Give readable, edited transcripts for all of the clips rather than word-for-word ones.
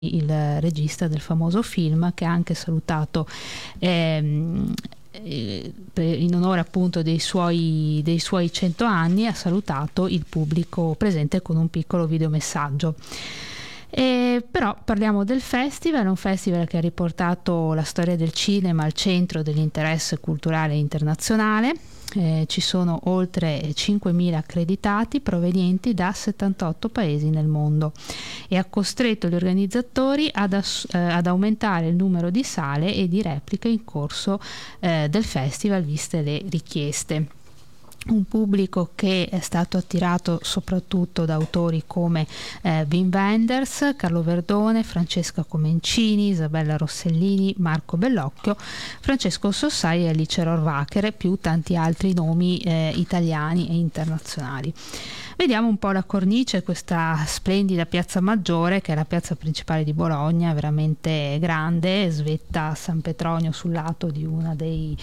il regista del famoso film, che ha anche salutato in onore appunto dei suoi 100 anni, ha salutato il pubblico presente con un piccolo videomessaggio. Però parliamo del festival, un festival che ha riportato la storia del cinema al centro dell'interesse culturale internazionale. Ci sono oltre 5.000 accreditati provenienti da 78 paesi nel mondo e ha costretto gli organizzatori ad aumentare il numero di sale e di repliche in corso del festival, viste le richieste. Un pubblico che è stato attirato soprattutto da autori come Wim Wenders, Carlo Verdone, Francesca Comencini, Isabella Rossellini, Marco Bellocchio, Francesco Sossai e Alice Rohrwacher, più tanti altri nomi italiani e internazionali. Vediamo un po' la cornice, questa splendida piazza Maggiore, che è la piazza principale di Bologna, veramente grande, svetta a San Petronio sul lato di una dei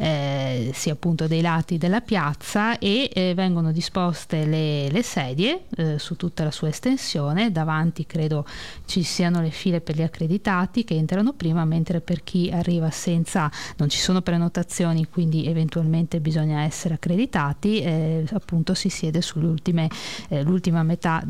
appunto dei lati della piazza, e vengono disposte le sedie su tutta la sua estensione. Davanti credo ci siano le file per gli accreditati che entrano prima, mentre per chi arriva non ci sono prenotazioni, quindi eventualmente bisogna essere accreditati, appunto si siede l'ultima metà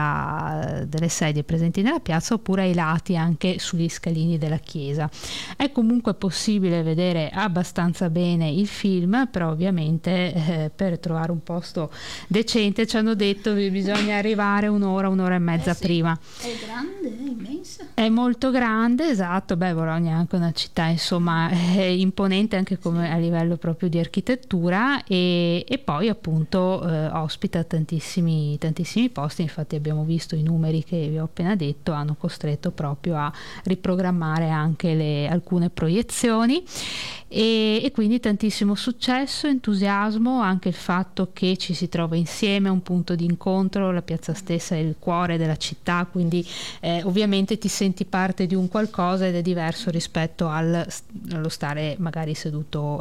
delle sedie presenti nella piazza, oppure ai lati, anche sugli scalini della chiesa. È comunque possibile vedere abbastanza bene il film, però ovviamente per trovare un posto decente ci hanno detto che bisogna arrivare un'ora e mezza prima. È grande, è immensa. È molto grande, esatto. Bologna è anche una città insomma imponente anche come a livello proprio di architettura, e poi appunto ospita tantissimi posti. Infatti abbiamo visto i numeri che vi ho appena detto, hanno costretto proprio a riprogrammare anche alcune proiezioni, e quindi tantissimo successo, entusiasmo, anche il fatto che ci si trova insieme, un punto di incontro. La piazza stessa è il cuore della città, quindi ovviamente ti senti parte di un qualcosa, ed è diverso rispetto allo stare magari seduto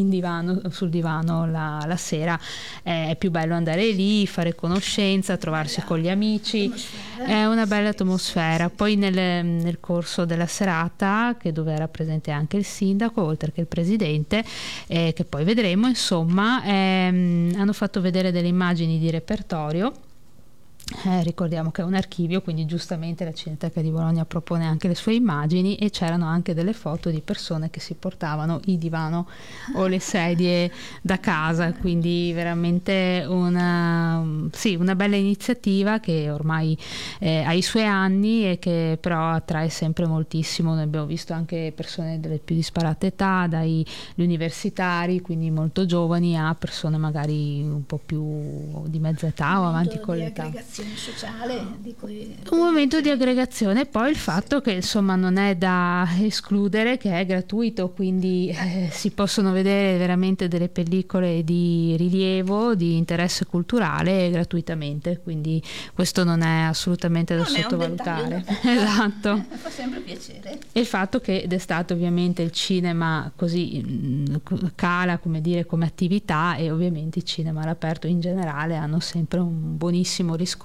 sul divano la sera. È più bello andare lì, fare conoscenza, trovarsi con gli amici, è una bella atmosfera. Poi nel corso della serata, dove era presente anche il sindaco oltre che il presidente, che poi vedremo, insomma, hanno fatto vedere delle immagini di repertorio. Ricordiamo che è un archivio, quindi giustamente la Cineteca di Bologna propone anche le sue immagini, e c'erano anche delle foto di persone che si portavano il divano o le sedie da casa, quindi veramente una bella iniziativa che ormai ha i suoi anni e che però attrae sempre moltissimo. Noi abbiamo visto anche persone delle più disparate età, dagli universitari, quindi molto giovani, a persone magari un po' più di mezza età o avanti con l'età. Sociale, un momento di aggregazione. E poi il fatto che insomma non è da escludere che è gratuito, quindi si possono vedere veramente delle pellicole di rilievo, di interesse culturale gratuitamente, quindi questo non è assolutamente da sottovalutare. Esatto. Fa sempre piacere. E il fatto che d'estate ovviamente il cinema così cala, come dire, come attività, e ovviamente i cinema all'aperto in generale hanno sempre un buonissimo riscontro,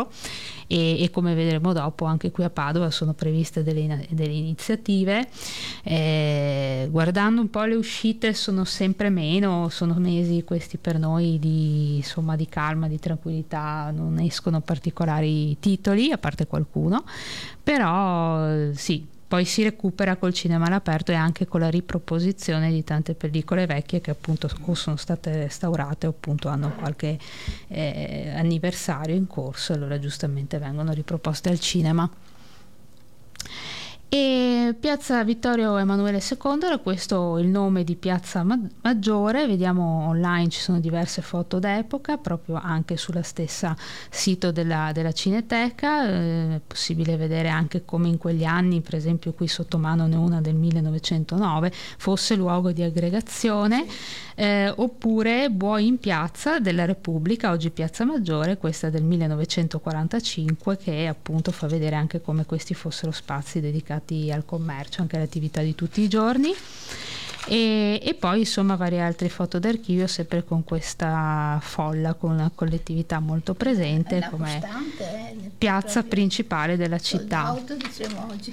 e come vedremo dopo anche qui a Padova sono previste delle iniziative. Guardando un po' le uscite, sono sempre meno, sono mesi questi per noi di calma, di tranquillità, non escono particolari titoli, a parte qualcuno, però sì, poi si recupera col cinema all'aperto e anche con la riproposizione di tante pellicole vecchie che appunto sono state restaurate o appunto hanno qualche anniversario in corso, allora giustamente vengono riproposte al cinema. E Piazza Vittorio Emanuele II era questo il nome di Piazza Maggiore. Vediamo online, ci sono diverse foto d'epoca proprio anche sulla stessa sito della Cineteca. È possibile vedere anche come in quegli anni, per esempio qui sotto mano ne una del 1909, fosse luogo di aggregazione, oppure Buoi in Piazza della Repubblica, oggi Piazza Maggiore, questa del 1945, che appunto fa vedere anche come questi fossero spazi dedicati al commercio, anche alle attività di tutti i giorni. e poi insomma varie altre foto d'archivio, sempre con questa folla, con una collettività molto presente La come costante, piazza proprio principale della sold città. out, diciamo oggi.